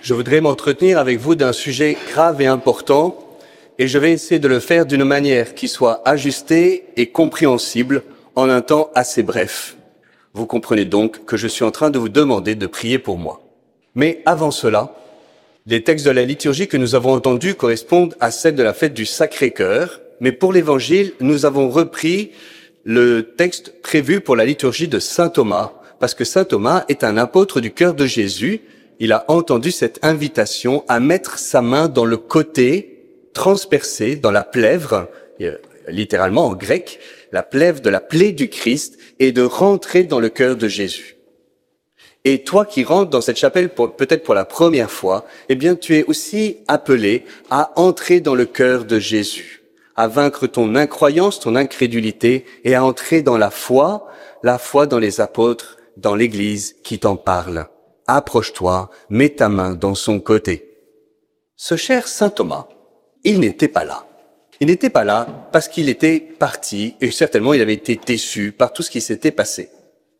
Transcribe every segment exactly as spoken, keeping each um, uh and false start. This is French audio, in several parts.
je voudrais m'entretenir avec vous d'un sujet grave et important, et je vais essayer de le faire d'une manière qui soit ajustée et compréhensible en un temps assez bref. Vous comprenez donc que je suis en train de vous demander de prier pour moi. Mais avant cela, les textes de la liturgie que nous avons entendus correspondent à celles de la fête du Sacré-Cœur, mais pour l'Évangile, nous avons repris le texte prévu pour la liturgie de saint Thomas, parce que saint Thomas est un apôtre du cœur de Jésus. Il a entendu cette invitation à mettre sa main dans le côté, transpercé, dans la plèvre, littéralement en grec, la plèvre de la plaie du Christ, et de rentrer dans le cœur de Jésus. Et toi qui rentres dans cette chapelle pour, peut-être pour la première fois, eh bien tu es aussi appelé à entrer dans le cœur de Jésus, à vaincre ton incroyance, ton incrédulité, et à entrer dans la foi, la foi dans les apôtres, dans l'Église qui t'en parle. Approche-toi, mets ta main dans son côté. Ce cher saint Thomas, il n'était pas là. Il n'était pas là parce qu'il était parti, et certainement il avait été déçu par tout ce qui s'était passé.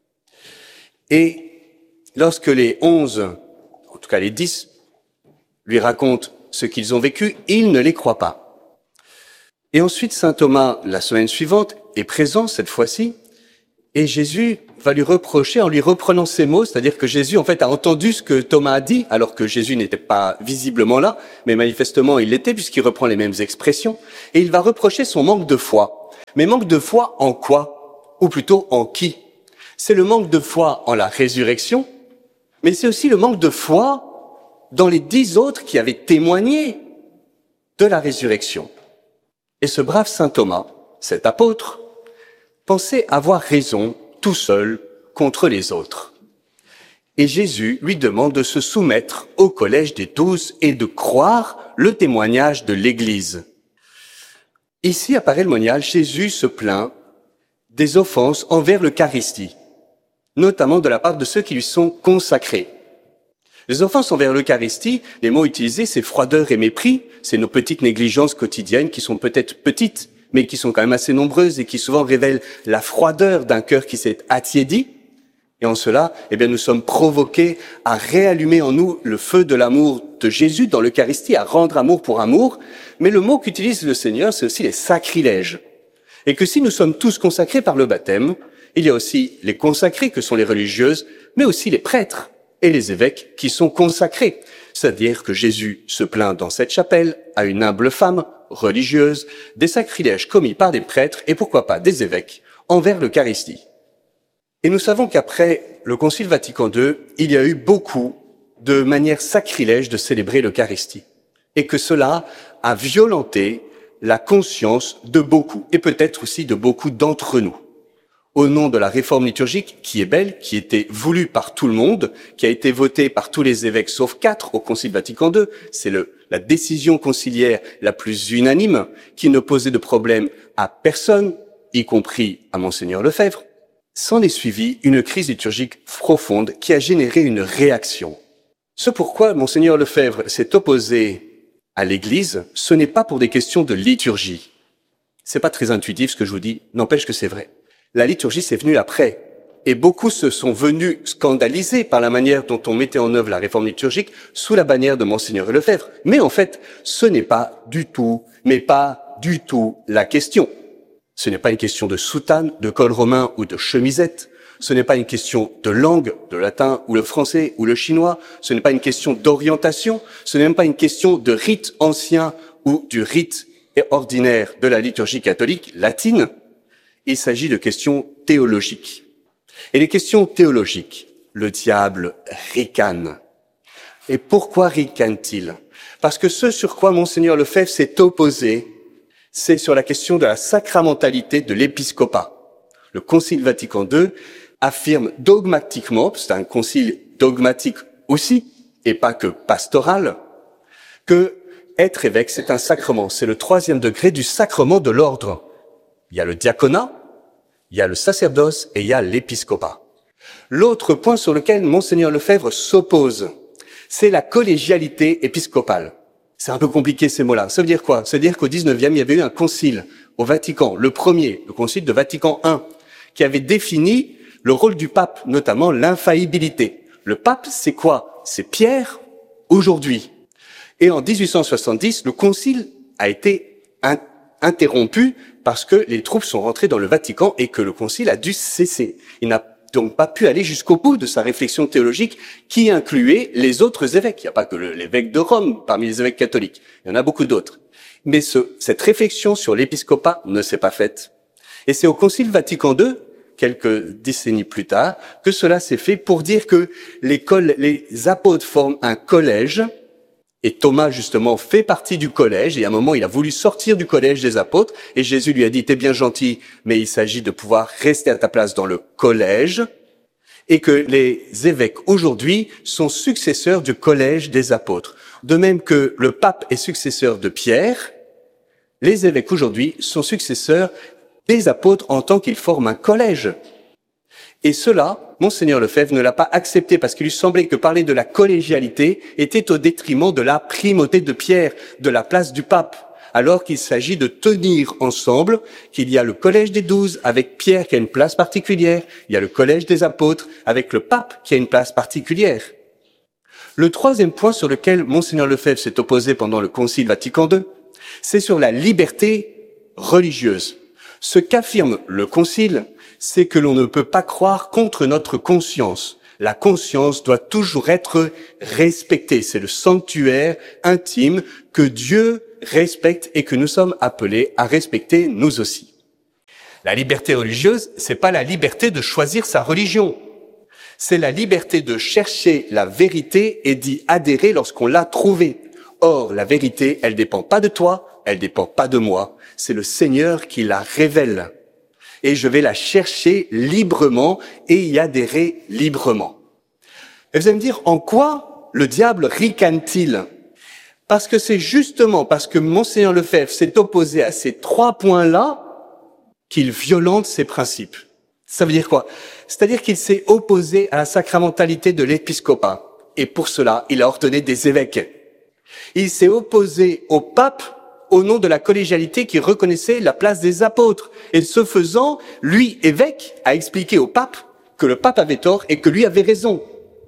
Et lorsque les onze, en tout cas les dix, lui racontent ce qu'ils ont vécu, il ne les croit pas. Et ensuite, saint Thomas, la semaine suivante, est présent cette fois-ci, et Jésus va lui reprocher en lui reprenant ses mots, c'est-à-dire que Jésus, en fait, a entendu ce que Thomas a dit, alors que Jésus n'était pas visiblement là, mais manifestement il l'était, puisqu'il reprend les mêmes expressions, et il va reprocher son manque de foi. Mais manque de foi en quoi? Ou plutôt en qui? C'est le manque de foi en la résurrection, mais c'est aussi le manque de foi dans les dix autres qui avaient témoigné de la résurrection. Et ce brave saint Thomas, cet apôtre, pensait avoir raison tout seul contre les autres. Et Jésus lui demande de se soumettre au collège des douze et de croire le témoignage de l'Église. Ici apparaît le monial, Jésus se plaint des offenses envers l'Eucharistie, notamment de la part de ceux qui lui sont consacrés. Les offenses envers l'Eucharistie, les mots utilisés, c'est froideur et mépris, c'est nos petites négligences quotidiennes qui sont peut-être petites, mais qui sont quand même assez nombreuses et qui souvent révèlent la froideur d'un cœur qui s'est attiédi. Et en cela, eh bien, nous sommes provoqués à réallumer en nous le feu de l'amour de Jésus dans l'Eucharistie, à rendre amour pour amour. Mais le mot qu'utilise le Seigneur, c'est aussi les sacrilèges. Et que si nous sommes tous consacrés par le baptême, il y a aussi les consacrés que sont les religieuses, mais aussi les prêtres et les évêques qui sont consacrés. C'est-à-dire que Jésus se plaint dans cette chapelle à une humble femme religieuse des sacrilèges commis par des prêtres et pourquoi pas des évêques envers l'Eucharistie. Et nous savons qu'après le Concile Vatican deux, il y a eu beaucoup de manières sacrilèges de célébrer l'Eucharistie et que cela a violenté la conscience de beaucoup et peut-être aussi de beaucoup d'entre nous. Au nom de la réforme liturgique, qui est belle, qui était voulue par tout le monde, qui a été votée par tous les évêques sauf quatre au Concile Vatican deux, c'est le, la décision conciliaire la plus unanime, qui ne posait de problème à personne, y compris à Monseigneur Lefebvre, s'en est suivi une crise liturgique profonde qui a généré une réaction. Ce pourquoi Monseigneur Lefebvre s'est opposé à l'Église, ce n'est pas pour des questions de liturgie. C'est pas très intuitif ce que je vous dis, n'empêche que c'est vrai. La liturgie, c'est venu après. Et beaucoup se sont venus scandaliser par la manière dont on mettait en œuvre la réforme liturgique sous la bannière de Monseigneur Lefebvre. Mais en fait, ce n'est pas du tout, mais pas du tout la question. Ce n'est pas une question de soutane, de col romain ou de chemisette. Ce n'est pas une question de langue, de latin ou le français ou le chinois. Ce n'est pas une question d'orientation. Ce n'est même pas une question de rite ancien ou du rite ordinaire de la liturgie catholique latine. Il s'agit de questions théologiques. Et les questions théologiques, le diable ricane. Et pourquoi ricane-t-il? Parce que ce sur quoi Monseigneur Lefebvre s'est opposé, c'est sur la question de la sacramentalité de l'épiscopat. Le Concile Vatican deux affirme dogmatiquement, c'est un concile dogmatique aussi, et pas que pastoral, que être évêque, c'est un sacrement. C'est le troisième degré du sacrement de l'ordre. Il y a le diaconat, il y a le sacerdoce et il y a l'épiscopat. L'autre point sur lequel Monseigneur Lefebvre s'oppose, c'est la collégialité épiscopale. C'est un peu compliqué ces mots-là. Ça veut dire quoi? Ça veut dire qu'au dix-neuvième, il y avait eu un concile au Vatican, le premier, le concile de Vatican un, qui avait défini le rôle du pape, notamment l'infaillibilité. Le pape, c'est quoi? C'est Pierre, aujourd'hui. Et en dix-huit cent soixante-dix, le concile a été in- interrompu parce que les troupes sont rentrées dans le Vatican et que le concile a dû cesser. Il n'a donc pas pu aller jusqu'au bout de sa réflexion théologique qui incluait les autres évêques. Il n'y a pas que le, l'évêque de Rome parmi les évêques catholiques, il y en a beaucoup d'autres. Mais ce, cette réflexion sur l'épiscopat ne s'est pas faite. Et c'est au Concile Vatican deux, quelques décennies plus tard, que cela s'est fait pour dire que les, coll- les apôtres forment un collège, et Thomas, justement, fait partie du collège, et à un moment, il a voulu sortir du collège des apôtres, et Jésus lui a dit, t'es bien gentil, mais il s'agit de pouvoir rester à ta place dans le collège, et que les évêques aujourd'hui sont successeurs du collège des apôtres. De même que le pape est successeur de Pierre, les évêques aujourd'hui sont successeurs des apôtres en tant qu'ils forment un collège. Et cela, Monseigneur Lefebvre ne l'a pas accepté parce qu'il lui semblait que parler de la collégialité était au détriment de la primauté de Pierre, de la place du pape, alors qu'il s'agit de tenir ensemble, qu'il y a le collège des douze avec Pierre qui a une place particulière, il y a le collège des apôtres avec le pape qui a une place particulière. Le troisième point sur lequel Monseigneur Lefebvre s'est opposé pendant le Concile Vatican deux, c'est sur la liberté religieuse. Ce qu'affirme le Concile, c'est que l'on ne peut pas croire contre notre conscience. La conscience doit toujours être respectée. C'est le sanctuaire intime que Dieu respecte et que nous sommes appelés à respecter nous aussi. La liberté religieuse, c'est pas la liberté de choisir sa religion. C'est la liberté de chercher la vérité et d'y adhérer lorsqu'on l'a trouvée. Or, la vérité, elle dépend pas de toi, elle dépend pas de moi. C'est le Seigneur qui la révèle. Et je vais la chercher librement et y adhérer librement. Et vous allez me dire, en quoi le diable ricane-t-il? Parce que c'est justement parce que Monseigneur Lefebvre s'est opposé à ces trois points-là qu'il violente ses principes. Ça veut dire quoi? C'est-à-dire qu'il s'est opposé à la sacramentalité de l'épiscopat. Et pour cela, il a ordonné des évêques. Il s'est opposé au pape au nom de la collégialité qui reconnaissait la place des apôtres. Et ce faisant, lui, évêque, a expliqué au pape que le pape avait tort et que lui avait raison.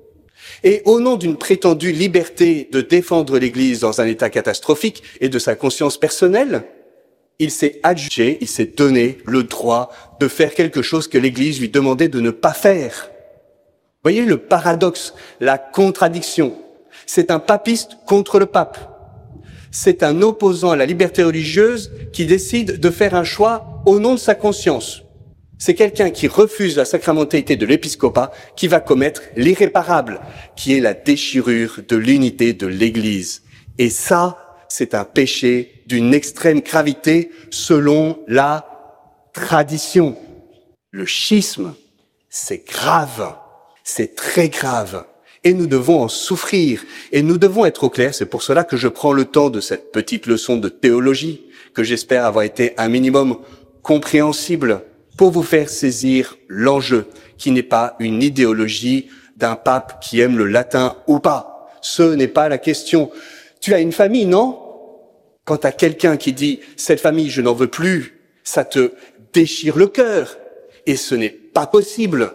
Et au nom d'une prétendue liberté de défendre l'Église dans un état catastrophique et de sa conscience personnelle, il s'est adjugé, il s'est donné le droit de faire quelque chose que l'Église lui demandait de ne pas faire. Vous voyez le paradoxe, la contradiction. C'est un papiste contre le pape. C'est un opposant à la liberté religieuse qui décide de faire un choix au nom de sa conscience. C'est quelqu'un qui refuse la sacramentalité de l'épiscopat qui va commettre l'irréparable, qui est la déchirure de l'unité de l'Église. Et ça, c'est un péché d'une extrême gravité selon la tradition. Le schisme, c'est grave, c'est très grave. Et nous devons en souffrir. Et nous devons être au clair. C'est pour cela que je prends le temps de cette petite leçon de théologie, que j'espère avoir été un minimum compréhensible, pour vous faire saisir l'enjeu, qui n'est pas une idéologie d'un pape qui aime le latin ou pas. Ce n'est pas la question. Tu as une famille, non? Quand tu as quelqu'un qui dit « cette famille, je n'en veux plus », ça te déchire le cœur. Et ce n'est pas possible.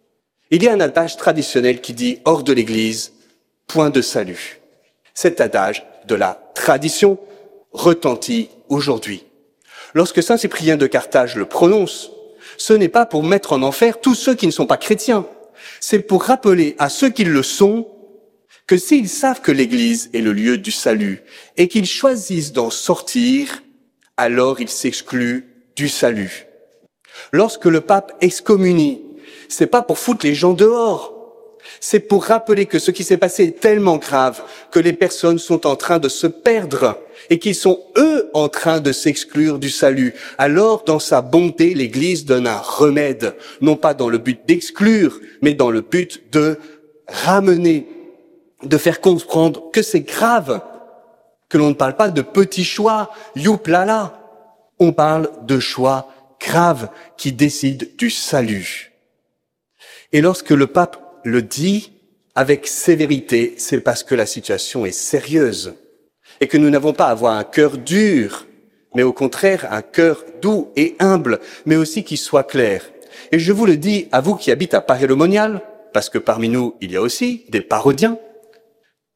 Il y a un adage traditionnel qui dit « hors de l'Église, point de salut ». Cet adage de la tradition retentit aujourd'hui. Lorsque saint Cyprien de Carthage le prononce, ce n'est pas pour mettre en enfer tous ceux qui ne sont pas chrétiens. C'est pour rappeler à ceux qui le sont que s'ils savent que l'Église est le lieu du salut et qu'ils choisissent d'en sortir, alors ils s'excluent du salut. Lorsque le pape excommunie, c'est pas pour foutre les gens dehors. C'est pour rappeler que ce qui s'est passé est tellement grave que les personnes sont en train de se perdre et qu'ils sont eux en train de s'exclure du salut. Alors, dans sa bonté, l'Église donne un remède, non pas dans le but d'exclure, mais dans le but de ramener, de faire comprendre que c'est grave, que l'on ne parle pas de petits choix, youplala. On parle de choix graves qui décident du salut. Et lorsque le pape le dit avec sévérité, c'est parce que la situation est sérieuse et que nous n'avons pas à avoir un cœur dur, mais au contraire un cœur doux et humble, mais aussi qui soit clair. Et je vous le dis à vous qui habitez à Paray-le-Monial, parce que parmi nous, il y a aussi des parodiens.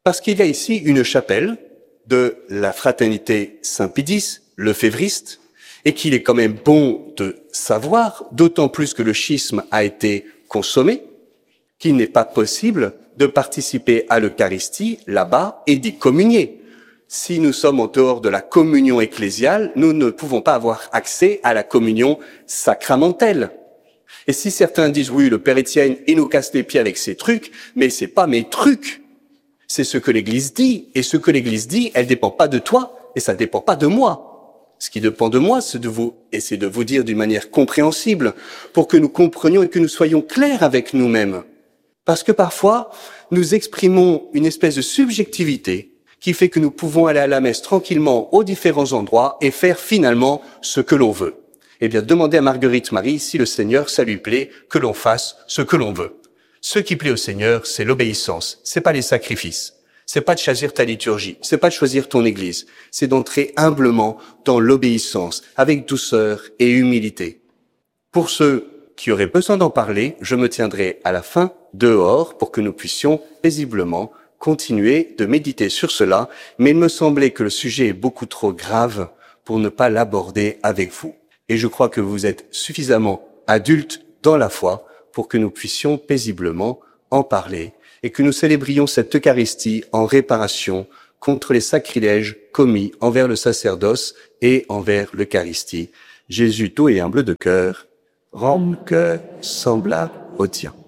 Parce qu'il y a ici une chapelle de la fraternité Saint-Pédis, le févriste, et qu'il est quand même bon de savoir, d'autant plus que le schisme a été consommé, qu'il n'est pas possible de participer à l'Eucharistie là-bas et d'y communier. Si nous sommes en dehors de la communion ecclésiale, nous ne pouvons pas avoir accès à la communion sacramentelle. Et si certains disent, oui, le Père Étienne, il nous casse les pieds avec ses trucs, mais c'est pas mes trucs. C'est ce que l'Église dit. Et ce que l'Église dit, elle dépend pas de toi, et ça dépend pas de moi. Ce qui dépend de moi, c'est de vous, et c'est de vous dire d'une manière compréhensible, pour que nous comprenions et que nous soyons clairs avec nous-mêmes. Parce que parfois, nous exprimons une espèce de subjectivité qui fait que nous pouvons aller à la messe tranquillement aux différents endroits et faire finalement ce que l'on veut. Eh bien, demandez à Marguerite Marie si le Seigneur, ça lui plaît que l'on fasse ce que l'on veut. Ce qui plaît au Seigneur, c'est l'obéissance, c'est pas les sacrifices. C'est pas de choisir ta liturgie, c'est pas de choisir ton église, c'est d'entrer humblement dans l'obéissance, avec douceur et humilité. Pour ceux qui auraient besoin d'en parler, je me tiendrai à la fin dehors pour que nous puissions paisiblement continuer de méditer sur cela, mais il me semblait que le sujet est beaucoup trop grave pour ne pas l'aborder avec vous. Et je crois que vous êtes suffisamment adultes dans la foi pour que nous puissions paisiblement en parler et que nous célébrions cette Eucharistie en réparation contre les sacrilèges commis envers le sacerdoce et envers l'Eucharistie. Jésus, doux et humble de cœur, rends mon cœur semblable au tien.